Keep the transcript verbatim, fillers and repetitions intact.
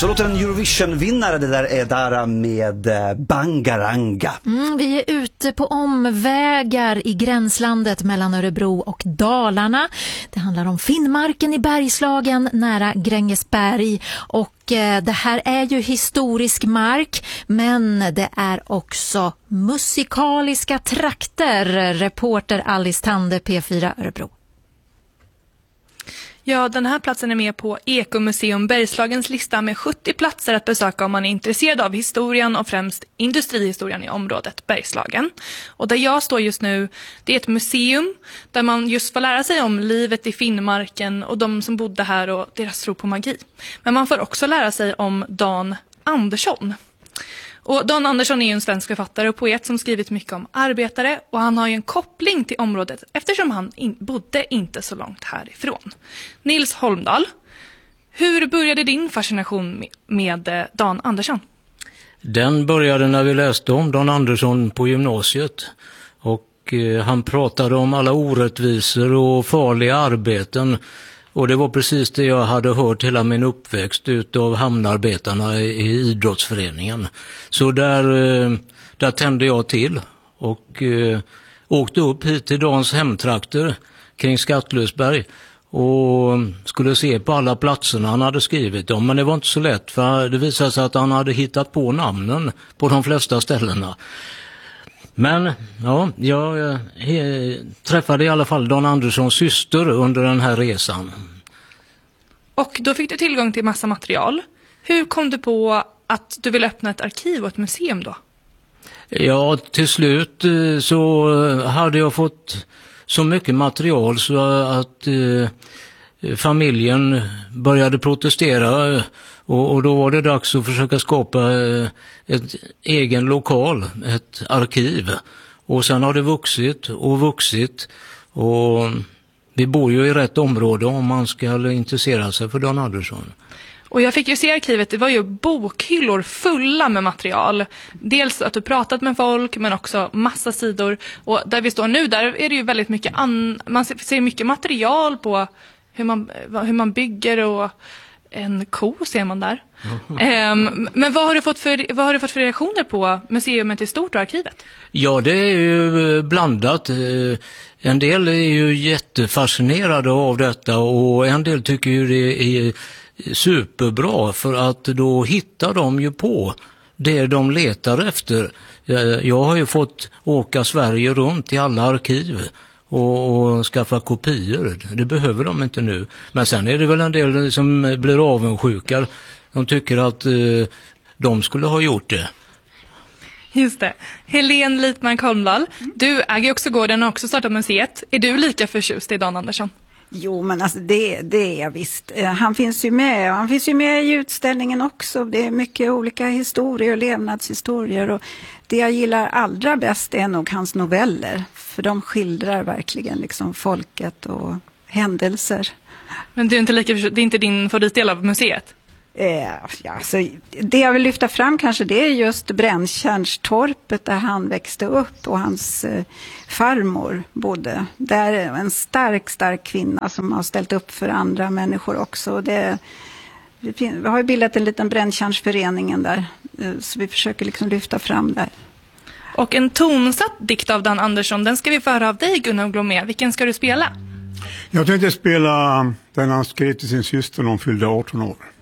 Så låter en Eurovision-vinnare, det där är där med Bangaranga. Mm, vi är ute på omvägar i gränslandet mellan Örebro och Dalarna. Det handlar om Finnmarken i Bergslagen nära Grängesberg. Och eh, det här är ju historisk mark, men det är också musikaliska trakter. Reporter Alice Tande, P fyra Örebro. Ja, den här platsen är med på Ekomuseum Bergslagens lista med sjuttio platser att besöka om man är intresserad av historien och främst industrihistorien i området Bergslagen. Och där jag står just nu, det är ett museum där man just får lära sig om livet i Finnmarken och de som bodde här och deras tro på magi. Men man får också lära sig om Dan Andersson. Och Dan Andersson är ju en svensk författare och poet som skrivit mycket om arbetare, och han har ju en koppling till området eftersom han in- bodde inte så långt härifrån. Nils Holmdahl, hur började din fascination med, med Dan Andersson? Den började när vi läste om Dan Andersson på gymnasiet, och eh, han pratade om alla orättvisor och farliga arbeten. Och det var precis det jag hade hört hela min uppväxt utav hamnarbetarna i, i idrottsföreningen. Så där, där tände jag till och eh, åkte upp hit till Dans hemtrakter kring Skattlösberg och skulle se på alla platserna han hade skrivit om. Men det var inte så lätt, för det visade sig att han hade hittat på namnen på de flesta ställena. Men ja, jag eh, träffade i alla fall Dan Anderssons syster under den här resan. Och då fick du tillgång till massa material. Hur kom du på att du ville öppna ett arkiv och ett museum då? Ja, till slut eh, så hade jag fått så mycket material så att eh, familjen började protestera. Och, och då var det dags att försöka skapa ett egen lokal, ett arkiv. Och sen har det vuxit och vuxit. Och vi bor ju i rätt område om man ska intressera sig för Dan Andersson. Och jag fick ju se arkivet, det var ju bokhyllor fulla med material. Dels att du pratat med folk, men också massa sidor. Och där vi står nu, där är det ju väldigt mycket, an- man ser mycket material på hur man, hur man bygger, och en ko ser man där. um, men vad har, du fått för, vad har du fått för reaktioner på museumet i stort och arkivet? Ja, det är ju blandat. En del är ju jättefascinerade av detta, och en del tycker ju det är superbra, för att då hittar de ju på det de letar efter. Jag har ju fått åka Sverige runt i alla arkiv och, och skaffa kopior. Det behöver de inte nu. Men sen är det väl en del som blir avundsjuka. De tycker att eh, de skulle ha gjort det. Just det. Helene Litman Kolmdahl, du äger också gården och också startat museet. Är du lika förtjust i Dan Andersson? Jo, men alltså det, det är jag visst. Han finns ju med. Han finns ju med i utställningen också. Det är mycket olika historier och levnadshistorier. Och det jag gillar allra bäst är nog hans noveller. För de skildrar verkligen liksom folket och händelser. Men du är inte lika, det är inte din favoritdel av museet? Eh, ja, så det jag vill lyfta fram kanske, det är just Bränntjärnstorpet där han växte upp och hans eh, farmor bodde. Där är en stark, stark kvinna som har ställt upp för andra människor också. Det, det fin- vi har ju bildat en liten Bränntjärnsföreningen där, eh, så vi försöker liksom lyfta fram där. Och en tonsatt dikt av Dan Andersson, den ska vi få höra av dig, Gunnar Glomé. Vilken ska du spela? Jag tänkte spela den han skrev till sin syster när hon fyllde arton år.